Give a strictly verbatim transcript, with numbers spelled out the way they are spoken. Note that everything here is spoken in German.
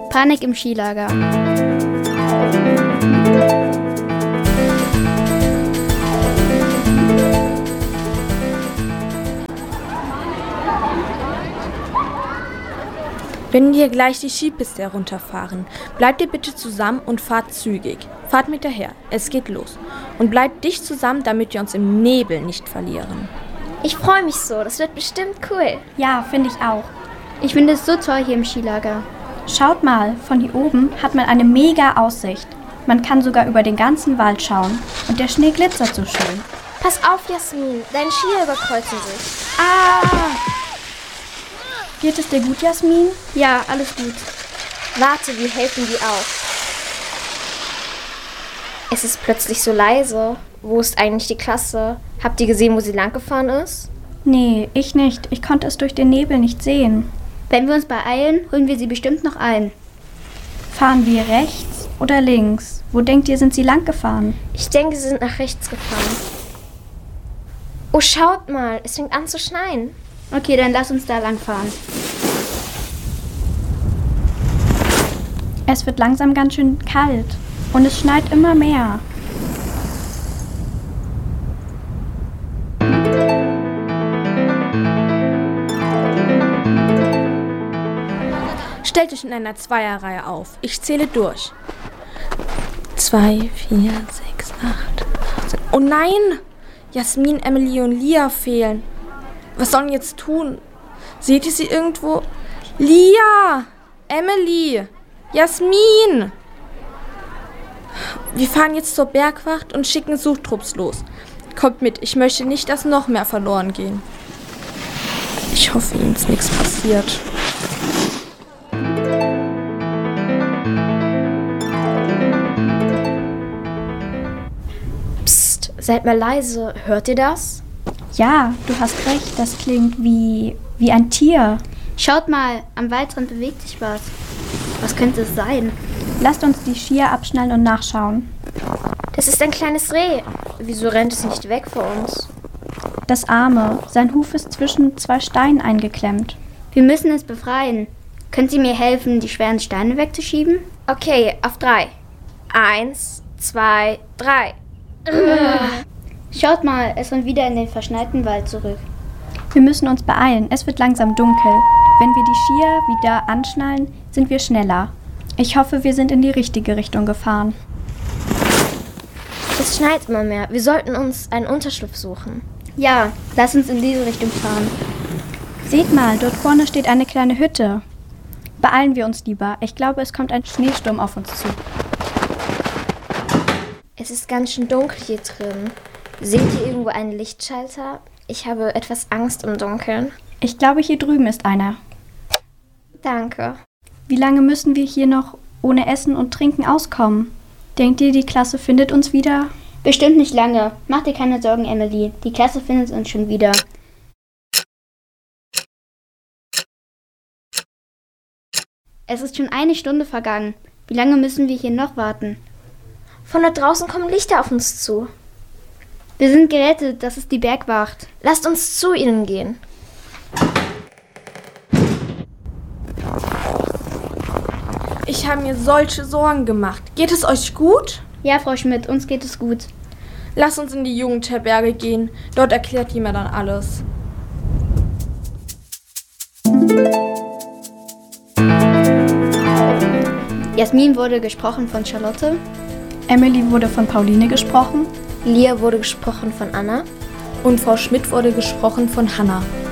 Panik im Skilager. Wenn wir gleich die Skipiste herunterfahren, bleibt ihr bitte zusammen und fahrt zügig. Fahrt mit daher, es geht los. Und bleibt dicht zusammen, damit wir uns im Nebel nicht verlieren. Ich freue mich so, das wird bestimmt cool. Ja, finde ich auch. Ich finde es so toll hier im Skilager. Schaut mal, von hier oben hat man eine mega Aussicht. Man kann sogar über den ganzen Wald schauen. Und der Schnee glitzert so schön. Pass auf, Jasmin, deine Skier überkreuzen sich. Ah! Geht es dir gut, Jasmin? Ja, alles gut. Warte, wir helfen dir auf. Es ist plötzlich so leise. Wo ist eigentlich die Klasse? Habt ihr gesehen, wo sie lang gefahren ist? Nee, ich nicht. Ich konnte es durch den Nebel nicht sehen. Wenn wir uns beeilen, holen wir sie bestimmt noch ein. Fahren wir rechts oder links? Wo denkt ihr, sind sie lang gefahren? Ich denke, sie sind nach rechts gefahren. Oh, schaut mal, es fängt an zu schneien. Okay, dann lass uns da lang fahren. Es wird langsam ganz schön kalt und es schneit immer mehr. Stellt euch in einer Zweierreihe auf. Ich zähle durch. Zwei, vier, sechs, acht, achtzehn. Oh nein! Jasmin, Emily und Lia fehlen. Was sollen wir jetzt tun? Seht ihr sie irgendwo? Lia! Emily! Jasmin! Wir fahren jetzt zur Bergwacht und schicken Suchtrupps los. Kommt mit, ich möchte nicht, dass noch mehr verloren gehen. Ich hoffe, ihnen ist nichts passiert. Psst, seid mal leise. Hört ihr das? Ja, du hast recht, das klingt wie, wie ein Tier. Schaut mal, am Waldrand bewegt sich was. Was könnte es sein? Lasst uns die Skier abschnallen und nachschauen. Das ist ein kleines Reh. Wieso rennt es nicht weg vor uns? Das Arme, sein Huf ist zwischen zwei Steinen eingeklemmt. Wir müssen es befreien. Können Sie mir helfen, die schweren Steine wegzuschieben? Okay, auf drei. Eins, zwei, drei. Schaut mal, es rennt wieder in den verschneiten Wald zurück. Wir müssen uns beeilen, es wird langsam dunkel. Wenn wir die Skier wieder anschnallen, sind wir schneller. Ich hoffe, wir sind in die richtige Richtung gefahren. Es schneit immer mehr. Wir sollten uns einen Unterschlupf suchen. Ja, lass uns in diese Richtung fahren. Seht mal, dort vorne steht eine kleine Hütte. Beeilen wir uns lieber. Ich glaube, es kommt ein Schneesturm auf uns zu. Es ist ganz schön dunkel hier drin. Seht ihr irgendwo einen Lichtschalter? Ich habe etwas Angst im Dunkeln. Ich glaube, hier drüben ist einer. Danke. Wie lange müssen wir hier noch ohne Essen und Trinken auskommen? Denkt ihr, die Klasse findet uns wieder? Bestimmt nicht lange. Mach dir keine Sorgen, Emily. Die Klasse findet uns schon wieder. Es ist schon eine Stunde vergangen. Wie lange müssen wir hier noch warten? Von da draußen kommen Lichter auf uns zu. Wir sind gerettet, das ist die Bergwacht. Lasst uns zu ihnen gehen. Ich habe mir solche Sorgen gemacht. Geht es euch gut? Ja, Frau Schmidt, uns geht es gut. Lasst uns in die Jugendherberge gehen. Dort erklärt die mir dann alles. Jasmin wurde gesprochen von Charlotte. Emily wurde von Pauline gesprochen. Lia wurde gesprochen von Anna. Und Frau Schmidt wurde gesprochen von Hannah.